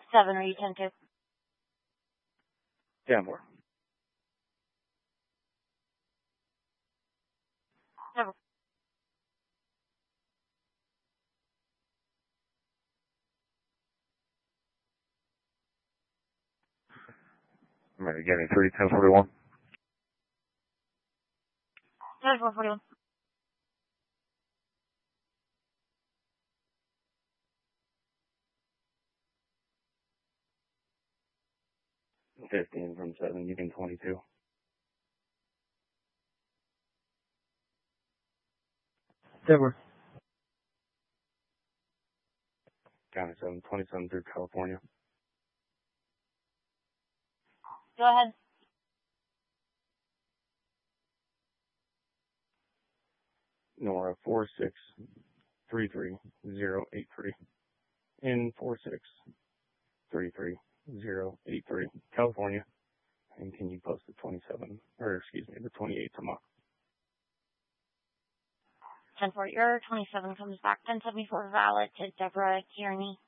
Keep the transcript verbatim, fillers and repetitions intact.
seven, are you ten two? Yeah, more. Never. I'm ready. Getting three, ten forty-one. ten four forty-one. fifteen from seven, Union twenty-two. Denver. County seven, twenty-seven through California. Go ahead. Nora four six three three zero eight three. In four six three three zero eight three, California. And can you post the twenty-seven, or excuse me, the twenty-eight tomorrow? ten four, your twenty-seven comes back. ten seventy-four valid to Deborah Kearney.